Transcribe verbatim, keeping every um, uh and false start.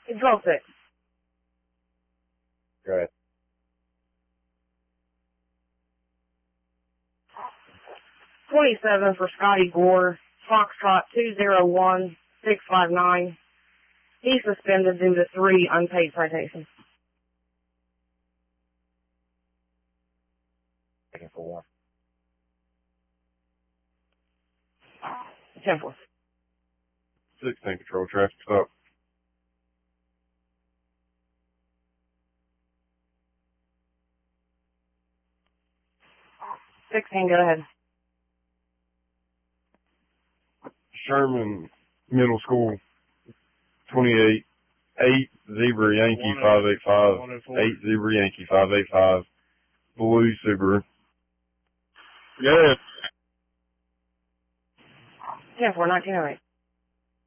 Control six. Go ahead. twenty-seven for Scotty Gore, Foxtrot two zero one six five nine. He's suspended due to three unpaid citations. Taking for one. ten four. sixteen control, traffic stop. sixteen, go ahead. Sherman Middle School, twenty-eight, eight Zebra Yankee five eight five, eight Zebra Yankee five eight five, blue Subaru. Yeah. ten four, nineteen oh eight.